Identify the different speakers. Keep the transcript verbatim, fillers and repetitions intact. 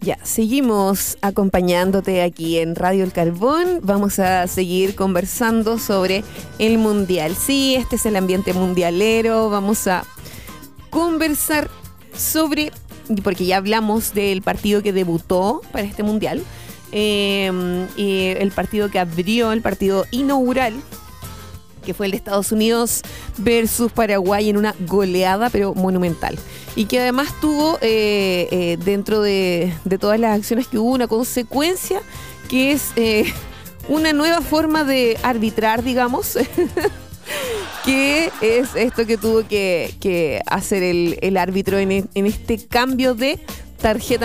Speaker 1: Ya, seguimos acompañándote aquí en Radio El Carbón. Vamos a seguir conversando sobre el Mundial. Sí, este es el ambiente mundialero. Vamos a conversar sobre, porque ya hablamos del partido que debutó para este Mundial, eh, y el partido que abrió, el partido inaugural, que fue el de Estados Unidos versus Paraguay en una goleada, pero monumental. Y que además tuvo, eh, eh, dentro de, de todas las acciones que hubo, una consecuencia que es eh, una nueva forma de arbitrar, digamos, que es esto que tuvo que, que hacer el, el árbitro en, en este cambio de tarjeta